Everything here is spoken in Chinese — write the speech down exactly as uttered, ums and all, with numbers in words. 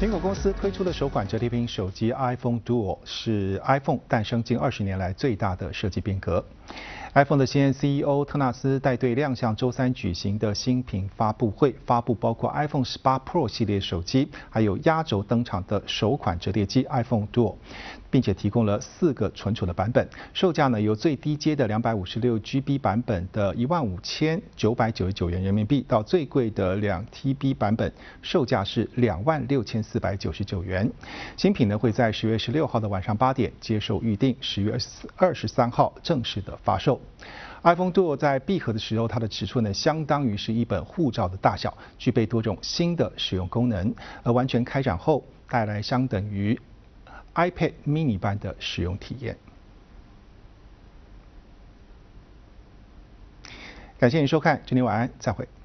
苹果公司推出的首款折叠屏手机 iPhone Duo 是 iPhone 诞生近二十年来最大的设计变革。iPhone 的现任 C E O 特纳斯带队亮相周三举行的新品发布会，发布包括 iPhone 十八 Pro 系列手机，还有压轴登场的首款折叠机 iPhone Duo， 并且提供了四个存储的版本，售价呢由最低阶的两百五十六 G B 版本的一万五千九百九十九元人民币，到最贵的两 T B 版本，售价是两万六千四百九十九元。新品呢会在十月十六号的晚上八点接受预定，十月二十三号正式的发售。iPhone Duo 在闭合的时候，它的尺寸呢相当于是一本护照的大小，具备多种新的使用功能，而完全开展后带来相等于 iPad mini 般的使用体验。感谢您收看，祝您晚安，再会。